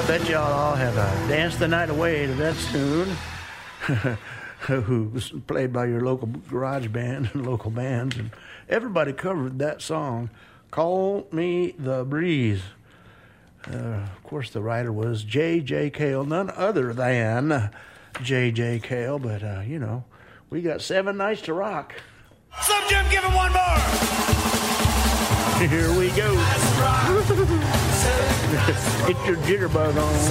Bet y'all all have danced the night away to that tune. Who was played by your local garage band and local bands. And everybody covered that song, Call Me the Breeze. Of course, the writer was J.J. Cale, none other than J.J. Cale. But, we got 7 nights to rock. So, Jim, give him one more. Here we go. Get your jitterbug on.